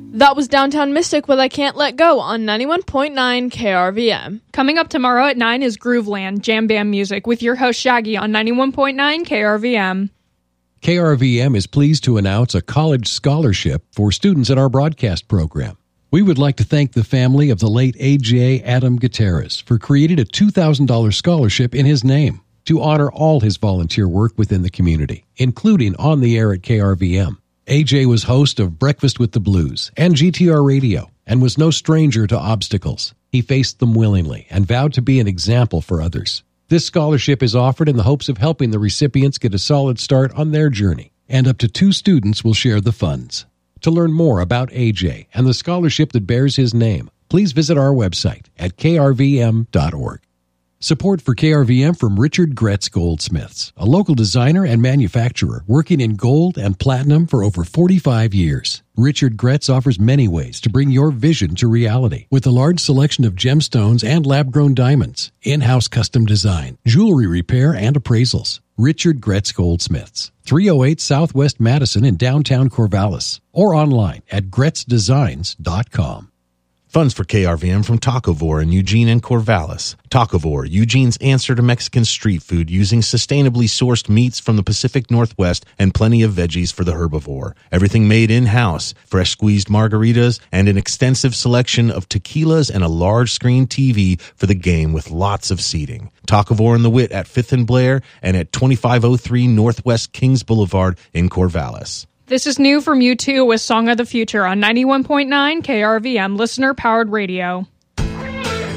That was Downtown Mystic with I Can't Let Go on 91.9 KRVM. Coming up tomorrow at 9 is Grooveland, Jam Band Music, with your host Shaggy on 91.9 KRVM. KRVM is pleased to announce a college scholarship for students in our broadcast program. We would like to thank the family of the late A.J. Adam Gutierrez for creating a $2,000 scholarship in his name to honor all his volunteer work within the community, including on the air at KRVM. A.J. was host of Breakfast with the Blues and GTR Radio and was no stranger to obstacles. He faced them willingly and vowed to be an example for others. This scholarship is offered in the hopes of helping the recipients get a solid start on their journey, and up to 2 students will share the funds. To learn more about A.J. and the scholarship that bears his name, please visit our website at krvm.org. Support for KRVM from Richard Gretz Goldsmiths, a local designer and manufacturer working in gold and platinum for over 45 years. Richard Gretz offers many ways to bring your vision to reality with a large selection of gemstones and lab-grown diamonds, in-house custom design, jewelry repair, and appraisals. Richard Gretz Goldsmiths, 308 Southwest Madison in downtown Corvallis, or online at gretzdesigns.com. Funds for KRVM from Tacovore in Eugene and Corvallis. Tacovore, Eugene's answer to Mexican street food using sustainably sourced meats from the Pacific Northwest and plenty of veggies for the herbivore. Everything made in-house, fresh squeezed margaritas, and an extensive selection of tequilas and a large screen TV for the game with lots of seating. Tacovore and the Wit at 5th and Blair and at 2503 Northwest Kings Boulevard in Corvallis. This is new from U2 with Song of the Future on 91.9 KRVM, listener-powered radio.